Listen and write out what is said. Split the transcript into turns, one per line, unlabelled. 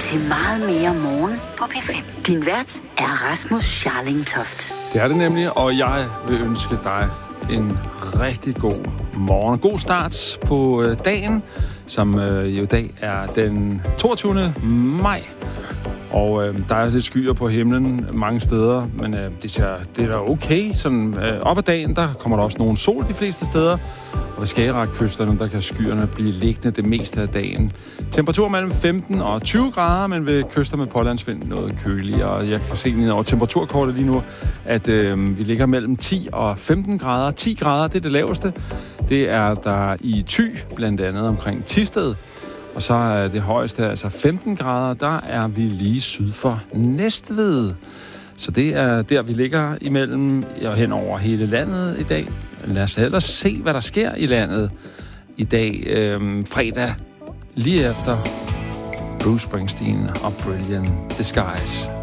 til meget mere morgen på P5. Din vært er Rasmus Scharling Toft.
Det er det nemlig, og jeg vil ønske dig en rigtig god morgen. God start på dagen, som jo i dag er den 22. maj. Og der er lidt skyer på himlen mange steder, men det er da okay. Sådan, op ad dagen, der kommer der også nogle sol de fleste steder. Og ved Skagerrak-kysterne, der kan skyerne blive liggende det meste af dagen. Temperatur mellem 15 og 20 grader, men ved kyster med pålandsvind noget køligere. Og jeg kan se ned over temperaturkortet lige nu, at vi ligger mellem 10 og 15 grader. 10 grader, det er det laveste. Det er der i Thy, blandt andet omkring Thisted. Og så er det højeste, altså 15 grader, der er vi lige syd for Næstved. Så det er der, vi ligger imellem og hen over hele landet i dag. Lad os ellers se, hvad der sker i landet i dag, fredag, lige efter Bruce Springsteen og Brilliant Disguise.